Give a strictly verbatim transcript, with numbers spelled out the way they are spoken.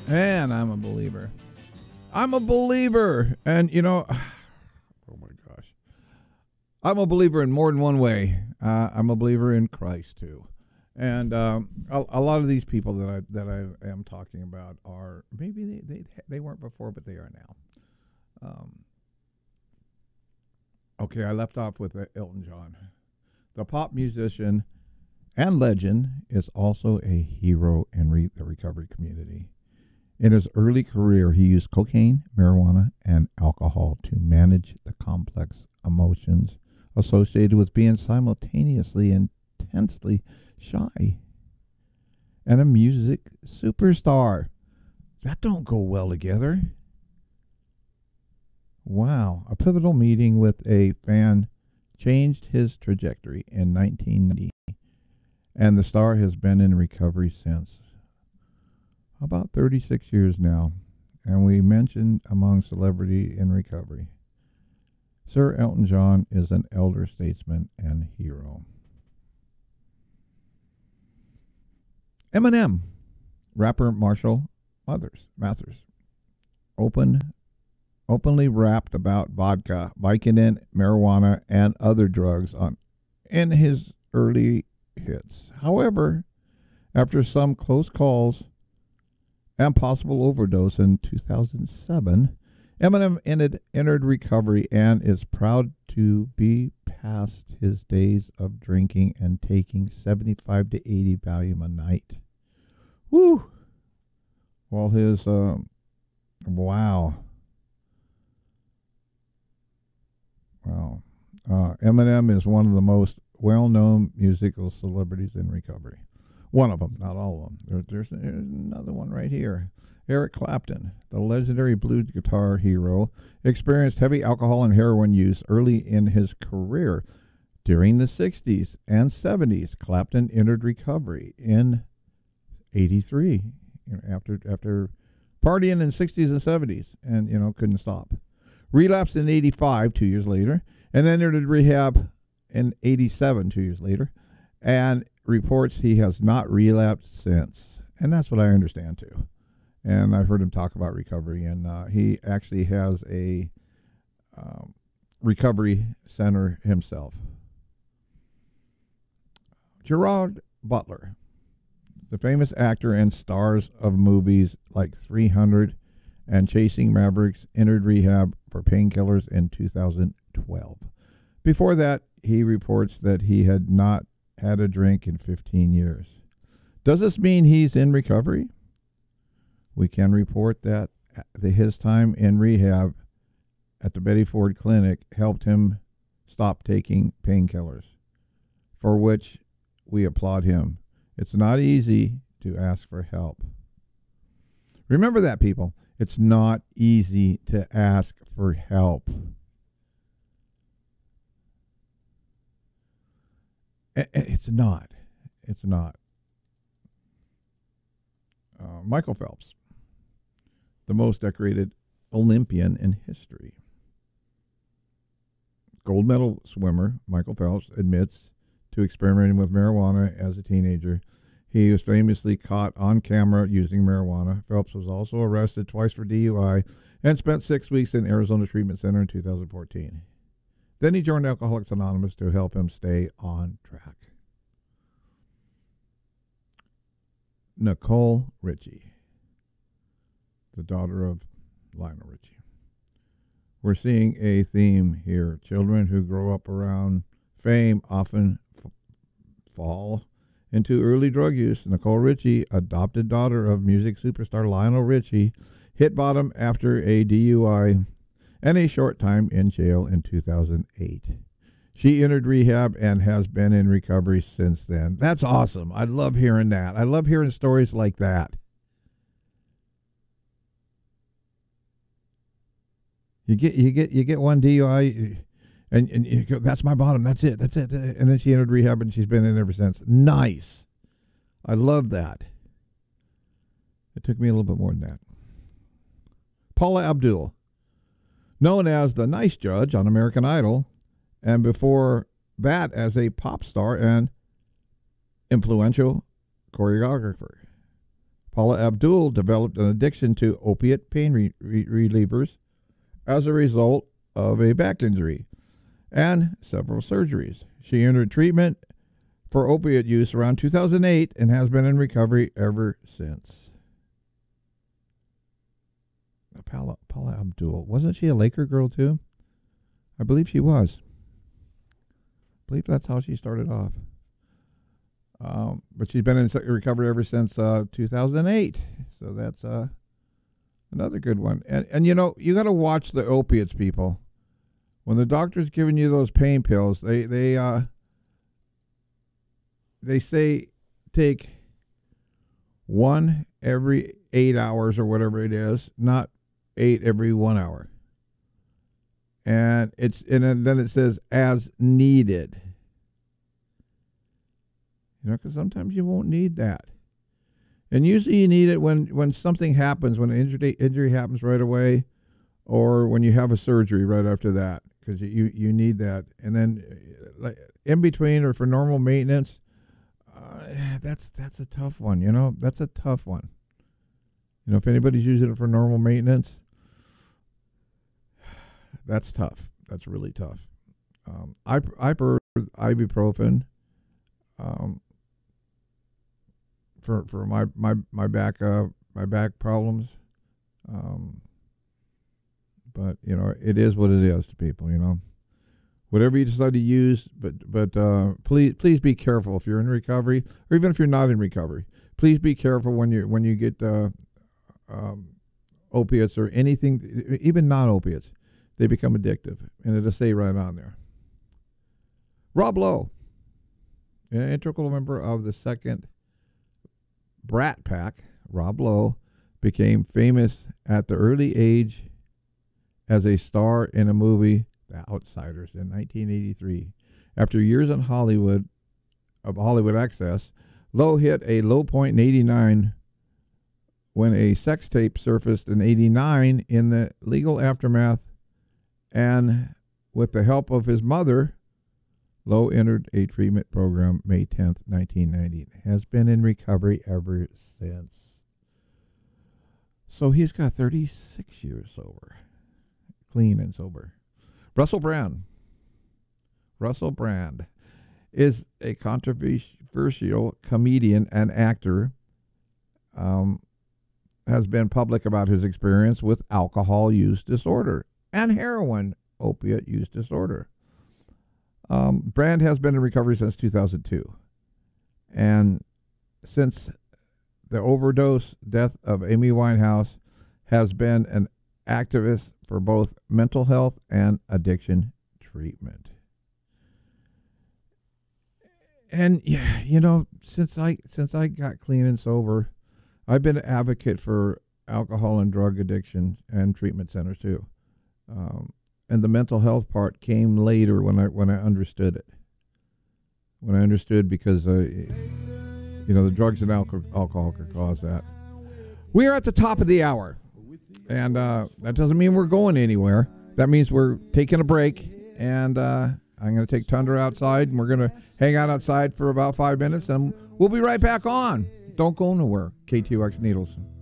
And I'm a believer. I'm a believer. And, you know, oh my gosh. I'm a believer in more than one way. Uh, I'm a believer in Christ, too. And um, a, a lot of these people that I that I am talking about are, maybe they, they, they weren't before, but they are now. Um, okay, I left off with uh, Elton John. The pop musician and legend is also a hero in re- the recovery community. In his early career, he used cocaine, marijuana, and alcohol to manage the complex emotions associated with being simultaneously intensely shy and a music superstar. That don't go well together. Wow. A pivotal meeting with a fan changed his trajectory in nineteen ninety, and the star has been in recovery since. About thirty-six years now, and we mentioned among celebrity in recovery. Sir Elton John is an elder statesman and hero. Eminem, rapper Marshall Mathers, Mathers open, openly rapped about vodka, Vicodin, marijuana, and other drugs on in his early hits. However, after some close calls and possible overdose in two thousand seven, Eminem entered, entered recovery and is proud to be past his days of drinking and taking seventy-five to eighty Valium a night. Woo! While his, uh, wow. Wow. Uh, Eminem is one of the most well-known musical celebrities in recovery. One of them, not all of them. There, there's, there's another one right here. Eric Clapton, the legendary blues guitar hero, experienced heavy alcohol and heroin use early in his career. During the sixties and seventies, Clapton entered recovery in eighty-three, you know, after after partying in sixties and seventies, and you know couldn't stop. Relapsed in eighty-five, two years later, and then entered rehab in eighty-seven, two years later, and reports he has not relapsed since. And that's what I understand too. And I've heard him talk about recovery, and uh, he actually has a um, recovery center himself. Gerard Butler, the famous actor and stars of movies like three hundred and Chasing Mavericks, entered rehab for painkillers in two thousand twelve. Before that, he reports that he had not had a drink in fifteen years. Does this mean he's in recovery? We can report that his time in rehab at the Betty Ford Clinic helped him stop taking painkillers, for which we applaud him. It's not easy to ask for help. Remember that, people. It's not easy to ask for help. It's not. It's not. Uh, Michael Phelps, the most decorated Olympian in history. Gold medal swimmer Michael Phelps admits to experimenting with marijuana as a teenager. He was famously caught on camera using marijuana. Phelps was also arrested twice for D U I and spent six weeks in Arizona Treatment Center in two thousand fourteen. Then he joined Alcoholics Anonymous to help him stay on track. Nicole Richie, the daughter of Lionel Richie. We're seeing a theme here. Children who grow up around fame often f- fall into early drug use. Nicole Richie, adopted daughter of music superstar Lionel Richie, hit bottom after a D U I and a short time in jail in two thousand eight. She entered rehab and has been in recovery since then. That's awesome. I love hearing that. I love hearing stories like that. You get you get you get one D U I and, and you go, that's my bottom. That's it. That's it. And then she entered rehab and she's been in ever since. Nice. I love that. It took me a little bit more than that. Paula Abdul, known as the nice judge on American Idol, and before that as a pop star and influential choreographer. Paula Abdul developed an addiction to opiate pain re- re- relievers as a result of a back injury and several surgeries. She entered treatment for opiate use around two thousand eight and has been in recovery ever since. Paula, Paula Abdul. Wasn't she a Laker girl too? I believe she was. I believe that's how she started off. Um, but she's been in recovery ever since uh, two thousand eight. So that's uh, another good one. And, and you know, you got to watch the opiates, people. When the doctor's giving you those pain pills, they, they, uh, they say take one every eight hours or whatever it is, not eight every one hour. And it's and then it says as needed. You know, because sometimes you won't need that. And usually you need it when, when something happens, when an injury, injury happens right away, or when you have a surgery right after that, because you, you need that. And then like in between or for normal maintenance, uh, that's that's a tough one, you know. That's a tough one. You know, if anybody's using it for normal maintenance, that's tough. That's really tough. Um, I, I prefer ibuprofen um, for for my my my back uh, my back problems. Um, but you know, it is what it is to people. You know, whatever you decide to use, but but uh, please please be careful if you're in recovery, or even if you're not in recovery. Please be careful when you when you get uh, um, opiates or anything, even non-opiates. They become addictive, and it'll say right on there. Rob Lowe, an integral member of the second Brat Pack, Rob Lowe became famous at the early age as a star in a movie, The Outsiders, in nineteen eighty-three. After years in Hollywood, of Hollywood access, Lowe hit a low point in eighty-nine when a sex tape surfaced in eighty-nine. In the legal aftermath, and with the help of his mother, Lowe entered a treatment program May tenth, nineteen ninety. Has been in recovery ever since. So he's got thirty-six years sober. Clean and sober. Russell Brand. Russell Brand is a controversial comedian and actor. Um, has been public about his experience with alcohol use disorder and heroin opiate use disorder. Um, Brand has been in recovery since two thousand two. And since the overdose death of Amy Winehouse, has been an activist for both mental health and addiction treatment. And yeah, you know, since I since I got clean and sober, I've been an advocate for alcohol and drug addiction and treatment centers too. Um, and the mental health part came later when I when I understood it. When I understood because, uh, you know, the drugs and alcohol, alcohol could cause that. We are at the top of the hour, and uh, that doesn't mean we're going anywhere. That means we're taking a break, and uh, I'm going to take Tundra outside, and we're going to hang out outside for about five minutes, and we'll be right back on. Don't go nowhere. K T O X Needles.